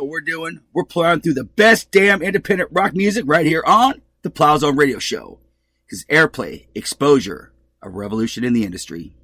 we're doing? We're plowing through the best damn independent rock music right here on the Plow Zone Radio Show. Because airplay, exposure, a revolution in the industry.